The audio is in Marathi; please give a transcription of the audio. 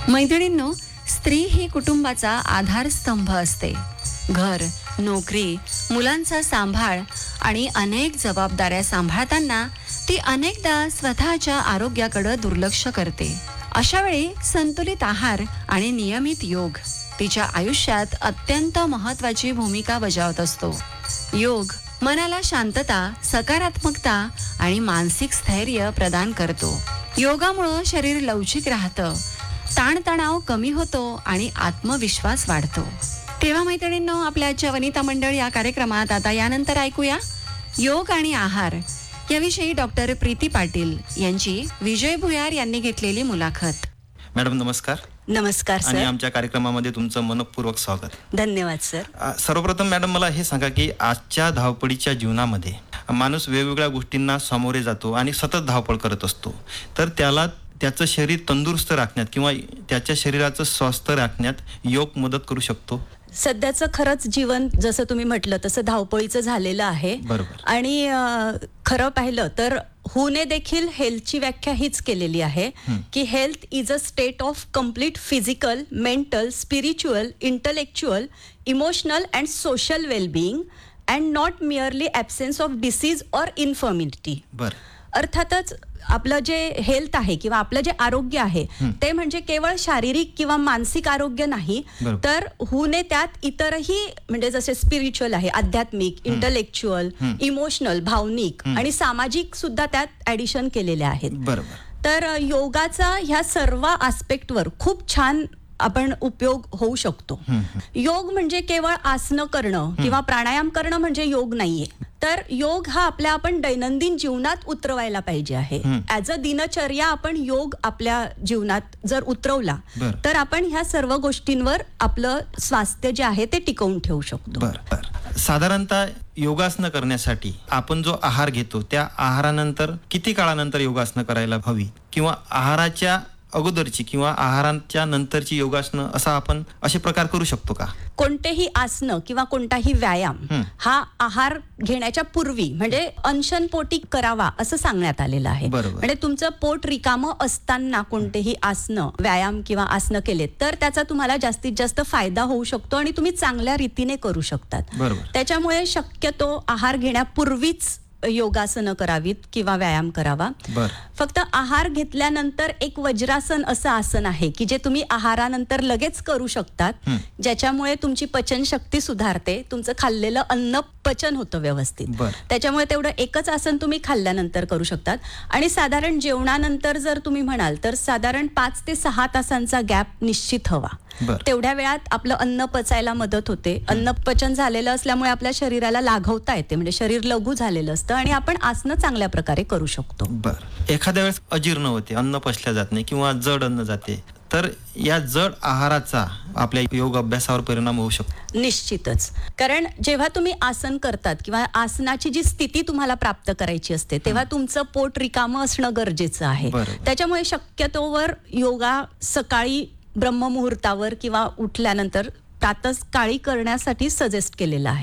मैत्रिणींनो, स्त्री ही कुटुंबाचा आधारस्तंभ असते. घर, नोकरी, मुलांचा सांभाळ आणि अनेक जबाबदाऱ्या सांभाळताना ती अनेकदा स्वतःच्या आरोग्याकडे दुर्लक्ष करते. अशा वेळी संतुलित आहार आणि नियमित योग तिच्या आयुष्यात अत्यंत महत्त्वाची भूमिका बजावत असतो. योग मनाला शांतता, सकारात्मकता आणि मानसिक स्थैर्य प्रदान करतो. योगामुळे शरीर लवचिक राहतं, ताणतणाव कमी होतो आणि आत्मविश्वास वाढतो. तेव्हा मैत्रिणींनो, आपल्या आजच्या वनिता मंडळ या कार्यक्रमात आता यानंतर ऐकूया योग आणि आहार याविषयी डॉक्टर प्रीती पाटील यांची विजय भुयार यांनी घेतलेली मुलाखत. मॅडम नमस्कार. नमस्कार सर. आणि आमच्या कार्यक्रमामध्ये तुमचं मनपूर्वक स्वागत. धन्यवाद सर. सर्वप्रथम मॅडम मला हे सांगा की आजच्या धावपळीच्या जीवनामध्ये माणूस वेगवेगळ्या गोष्टींना सामोरे जातो आणि सतत धावपळ करत असतो, तर त्याला त्याचं शरीर तंदुरुस्त राखण्यात किंवा त्याच्या शरीराचं स्वास्थ्य राखण्यात योग मदत करू शकतो. सध्याचं खरंच जीवन जसं तुम्ही म्हटलं तसं धावपळीचं झालेलं आहे. बरोबर. आणि खरं पाहिलं तर हुने देखील हेल्थची व्याख्या हीच केलेली आहे की health is a state of complete physical, mental, spiritual, intellectual, emotional and social well-being and not merely absence of disease or infirmity. बरं. अर्थातच आपलं जे हेल्थ आहे किंवा आपलं जे आरोग्य आहे ते म्हणजे केवळ शारीरिक किंवा मानसिक आरोग्य नाही, तर हुने त्यात इतरही म्हणजे जसे स्पिरिच्युअल आहे, आध्यात्मिक, इंटलेक्च्युअल, इमोशनल, भावनिक आणि सामाजिक सुद्धा त्यात ऍडिशन केलेले आहेत. बरोबर. तर योगाचा ह्या सर्व आस्पेक्टवर खूप छान आपण उपयोग होऊ शकतो. योग म्हणजे केवळ आसनं करणं किंवा प्राणायाम करणं म्हणजे योग नाहीये. तर योग हा आपण दैनंदिन जीवनात उतरवायला पाहिजे आहे. ऍज अ दिनचर्या आपण योग आपल्या जीवनात जर उतरवला तर आपण ह्या सर्व गोष्टींवर आपलं स्वास्थ्य जे आहे ते टिकवून ठेवू शकतो. बरं. साधारणतः योगासनं करण्यासाठी आपण जो आहार घेतो त्या आहारानंतर किती काळानंतर योगासनं करायला हवी, किंवा आहाराच्या अगोदरची किंवा आहाराच्या नंतरची योगासनं असे प्रकार करू शकतो का? कोणतेही आसनं किंवा कोणताही व्यायाम हा आहार घेण्याच्या पूर्वी म्हणजे अनशनपोटी करावा असं सांगण्यात आलेलं आहे. म्हणजे तुमचं पोट रिकामं असताना कोणतेही आसनं, व्यायाम किंवा आसनं केलेत तर त्याचा तुम्हाला जास्तीत जास्त फायदा होऊ शकतो आणि तुम्ही चांगल्या रीतीने करू शकतात. त्याच्यामुळे शक्यतो आहार घेण्यापूर्वीच योगासनं करावीत किंवा व्यायाम करावा. फक्त आहार घेतल्यानंतर एक वज्रासन असं आसन आहे की जे तुम्ही आहारानंतर लगेच करू शकतात, ज्याच्यामुळे तुमची पचनशक्ती सुधारते, तुमचं खाल्लेलं अन्न पचन होतं व्यवस्थित. त्याच्यामुळे तेवढं एकच आसन तुम्ही खाल्ल्यानंतर करू शकतात. आणि साधारण जेवणानंतर जर तुम्ही म्हणाल तर साधारण 5 ते 6 तासांचा गॅप निश्चित हवा. तेवढ्या वेळात आपलं अन्न पचायला मदत होते. अन्न पचन झालेलं असल्यामुळे आपल्या शरीराला लाघवता येते, म्हणजे शरीर लघु झालेलं असतं आणि आपण आसनं चांगल्या प्रकारे करू शकतो. एखाद्या वेळेस अजीर्ण होते, अन्न पचल्या जात नाही किंवा जड अन्न जाते, तर या जड आहाराचा आपल्या योग अभ्यासावर परिणाम होऊ शकतो. निश्चितच. कारण जेव्हा तुम्ही आसन करतात किंवा आसनाची जी स्थिती तुम्हाला प्राप्त करायची असते तेव्हा तुमचं पोट रिकामं असणं गरजेचं आहे. त्याच्यामुळे शक्यतोवर योगा सकाळी ब्रह्ममुहूर्तावर किंवा उठल्यानंतर प्रातःकाळी करण्यासाठी सजेस्ट केलेला आहे.